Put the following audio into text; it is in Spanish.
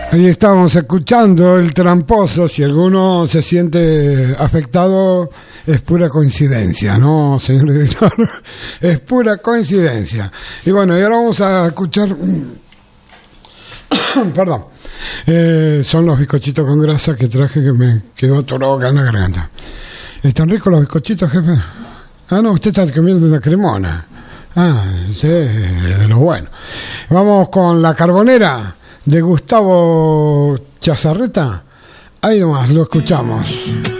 Ahí estábamos escuchando El Tramposo. Si alguno se siente afectado, es pura coincidencia, ¿no, señor director? Es pura coincidencia. Y bueno, y ahora vamos a escuchar... Perdón. Son los bizcochitos con grasa que traje, que me quedó atorado acá en la garganta. ¿Están ricos los bizcochitos, jefe? Ah, no, usted está comiendo una cremona. Ah, sí, de lo bueno. Vamos con La Carbonera de Gustavo Chazarreta. Ahí nomás, lo escuchamos.